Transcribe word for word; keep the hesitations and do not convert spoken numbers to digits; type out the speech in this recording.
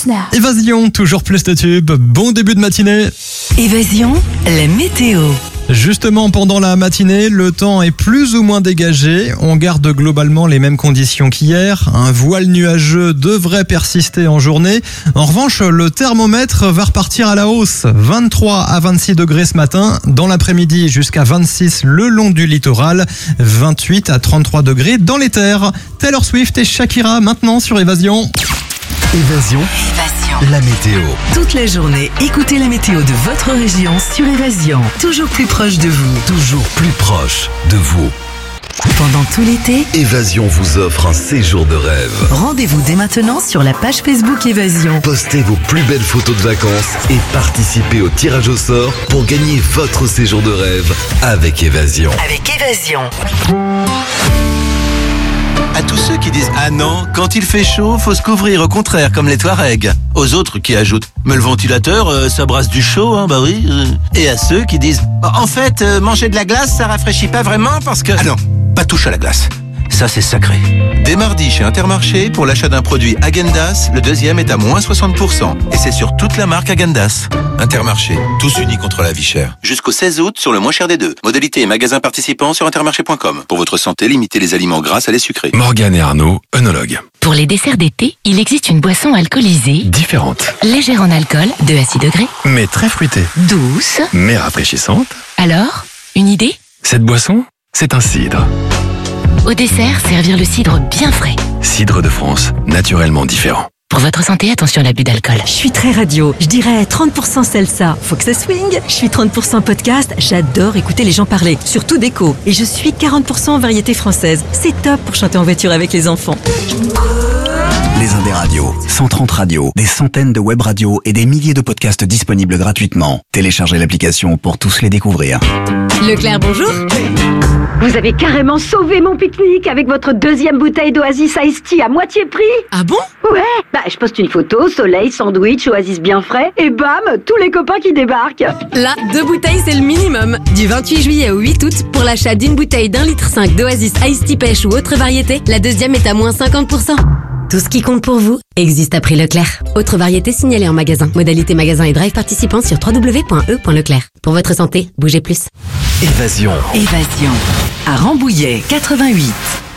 Évasion, toujours plus de tubes. Bon début de matinée. Évasion, la météo. Justement, pendant la matinée, le temps est plus ou moins dégagé. On garde globalement les mêmes conditions qu'hier. Un voile nuageux devrait persister en journée. En revanche, le thermomètre va repartir à la hausse. vingt-trois à vingt-six degrés ce matin. Dans l'après-midi, jusqu'à vingt-six le long du littoral. vingt-huit à trente-trois degrés dans les terres. Taylor Swift et Shakira maintenant sur Évasion. Évasion, Évasion. la météo. Toute la journée, écoutez la météo de votre région sur Évasion. Toujours plus proche de vous. Toujours plus proche de vous. Pendant tout l'été, Évasion vous offre un séjour de rêve. rendez-vous dès maintenant sur la page Facebook Évasion. Postez vos plus belles photos de vacances et participez au tirage au sort pour gagner votre séjour de rêve avec Évasion. Avec Évasion. À tous ceux qui disent « Ah non, quand il fait chaud, faut se couvrir, au contraire, comme les Touaregs ». Aux autres qui ajoutent « Mais le ventilateur, euh, ça brasse du chaud, hein, bah oui. euh. » Et à ceux qui disent « En fait, euh, manger de la glace, ça rafraîchit pas vraiment parce que… » Ah non, pas touche à la glace. Ça, c'est sacré. Dès mardi, chez Intermarché, pour l'achat d'un produit Häagen-Dazs, le deuxième est à moins soixante pour cent. Et c'est sur toute la marque Häagen-Dazs. Intermarché, tous unis contre la vie chère. Jusqu'au seize août, sur le moins cher des deux. Modalité et magasins participants sur intermarché point com. Pour votre santé, limitez les aliments gras à les sucrés. Morgane et Arnaud, œnologues. Pour les desserts d'été, il existe une boisson alcoolisée, Différentes, légère en alcool, deux à six degrés, mais très fruitées, douce. mais rafraîchissantes. Alors, une idée? Cette boisson, c'est un cidre. Au dessert, servir le cidre bien frais. Cidre de France, naturellement différent. Pour votre santé, attention à l'abus d'alcool. Je suis très radio, je dirais trente pour cent salsa, faut que ça swing. Je suis trente pour cent podcast, j'adore écouter les gens parler, surtout déco. Et je suis quarante pour cent variété française, c'est top pour chanter en voiture avec les enfants. Les Indés Radios, cent trente radios, des centaines de web radios et des milliers de podcasts disponibles gratuitement. Téléchargez l'application pour tous les découvrir. Leclerc, bonjour. Vous avez carrément sauvé mon pique-nique avec votre deuxième bouteille d'Oasis Iced Tea à moitié prix. Ah bon? Ouais, bah je poste une photo, soleil, sandwich, Oasis bien frais, et bam, tous les copains qui débarquent. Là, deux bouteilles, c'est le minimum. Du vingt-huit juillet au huit août, pour l'achat d'une bouteille d'un litre cinq d'Oasis Iced Tea Pêche ou autre variété, la deuxième est à moins cinquante pour cent. Tout ce qui compte pour vous existe à prix Leclerc. Autre variété signalée en magasin. Modalité magasin et drive participants sur w w w point e point leclerc. Pour votre santé, bougez plus. Évasion. Évasion. À Rambouillet, quatre-vingt-huit.